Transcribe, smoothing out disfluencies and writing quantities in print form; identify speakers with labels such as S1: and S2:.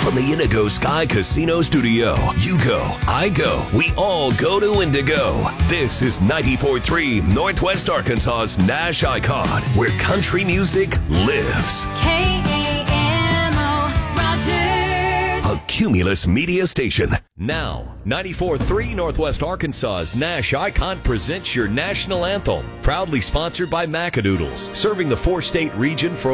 S1: From the Indigo Sky Casino Studio, you go, I go, we all go to Indigo. This is 94.3 Northwest Arkansas's Nash Icon, where country music lives.
S2: KAMO Rogers.
S1: A Cumulus Media Station. Now, 94.3 Northwest Arkansas's Nash Icon presents your national anthem. Proudly sponsored by Macadoodles, serving the 4-state region for